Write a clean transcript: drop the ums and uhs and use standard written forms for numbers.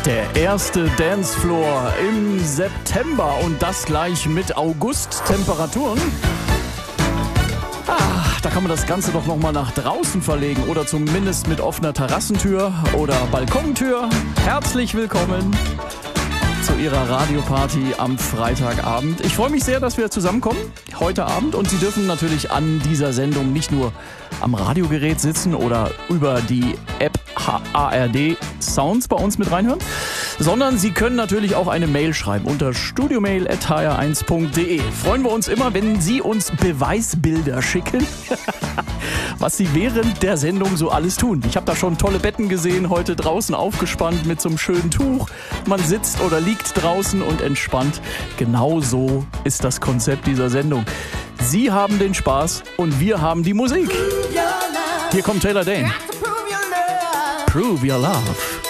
Der erste Dancefloor im September und das gleich mit August-Temperaturen. Da kann man das Ganze doch nochmal nach draußen verlegen oder zumindest mit offener Terrassentür oder Balkontür. Herzlich willkommen zu Ihrer Radioparty am Freitagabend. Ich freue mich sehr, dass wir zusammenkommen heute Abend und Sie dürfen natürlich an dieser Sendung nicht nur am Radiogerät sitzen oder über die App ARD Sounds bei uns mit reinhören, sondern Sie können natürlich auch eine Mail schreiben unter studiomail@hr1.de. Freuen wir uns immer, wenn Sie uns Beweisbilder schicken, was Sie während der Sendung so alles tun. Ich habe da schon tolle Betten gesehen, heute draußen aufgespannt mit so einem schönen Tuch. Man sitzt oder liegt draußen und entspannt. Genau so ist das Konzept dieser Sendung. Sie haben den Spaß und wir haben die Musik. Hier kommt Taylor Dayne. Prove your love.